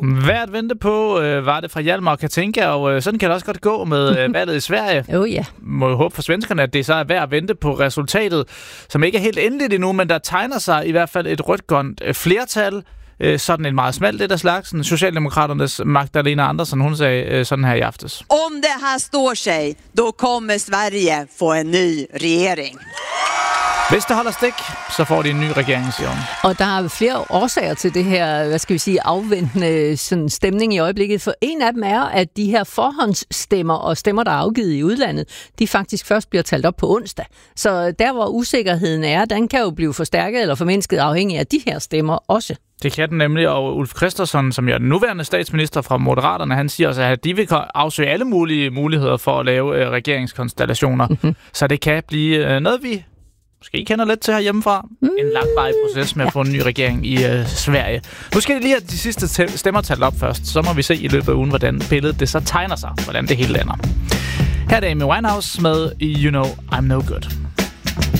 Værd at vente på, var det fra Hjalmar og Katinka, og sådan kan det også godt gå med valget i Sverige. Må jo håbe for svenskerne, at det så er værd at vente på resultatet, som ikke er helt endeligt endnu, men der tegner sig i hvert fald et rødt-grønt flertal. Sådan en meget smalt det der slags. Socialdemokraternes Magdalena Andersson, hun sagde sådan her i aftes. Om det här står sig, då kommer Sverige få en ny regering. Hvis det holder stik, så får de en ny regering, siger hun. Og der er flere årsager til det her, hvad skal vi sige, afventende sådan stemning i øjeblikket. For en af dem er, at de her forhåndsstemmer og stemmer, der er afgivet i udlandet, de faktisk først bliver talt op på onsdag. Så der, hvor usikkerheden er, den kan jo blive forstærket eller formindsket afhængig af de her stemmer også. Det kan den nemlig, og Ulf Kristersson, som er den nuværende statsminister fra Moderaterne, han siger også, at de vil afsøge alle mulige muligheder for at lave regeringskonstellationer. Mm-hmm. Så det kan blive noget, vi måske kender lidt til herhjemmefra. En langvarig proces med at få en ny regering i Sverige. Nu skal det lige have de sidste stemmer talt op først. Så må vi se i løbet af ugen, hvordan billedet det så tegner sig. Hvordan det hele lander. Her er det Amy Winehouse med You Know I'm No Good.